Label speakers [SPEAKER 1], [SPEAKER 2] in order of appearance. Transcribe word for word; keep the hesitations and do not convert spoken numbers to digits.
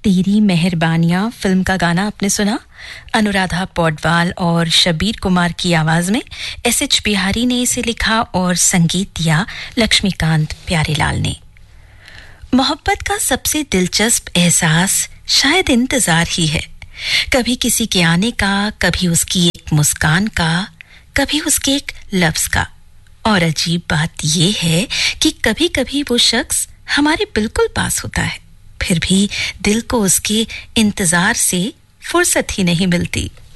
[SPEAKER 1] तेरी मेहरबानियां फिल्म का गाना आपने सुना। अनुराधा पौडवाल और शबीर कुमार की आवाज में एस एच बिहारी ने इसे लिखा और संगीत दिया लक्ष्मीकांत प्यारेलाल ने। मोहब्बत का सबसे दिलचस्प एहसास शायद इंतजार ही है। कभी किसी के आने का, कभी उसकी एक मुस्कान का, कभी उसके एक लफ्ज का। और अजीब बात यह है कि कभी-कभी वो शख्स हमारे बिल्कुल पास होता है, फिर भी दिल को उसके इंतजार से फुर्सत ही नहीं मिलती।